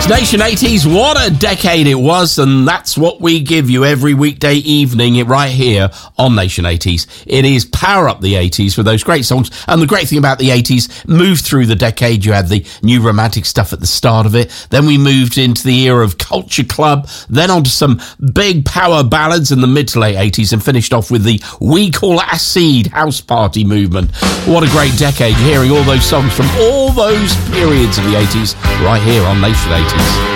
Nation 80s, what a decade it was, and that's what we give you every weekday evening right here on Nation 80s. It is Power Up the 80s with those great songs, and the great thing about the 80s, moved through the decade, you had the new romantic stuff at the start of it, then we moved into the era of Culture Club, then on to some big power ballads in the mid to late 80s, and finished off with the We Call Acid house party movement. What a great decade, hearing all those songs from all those periods of the 80s right here on Nation 80s.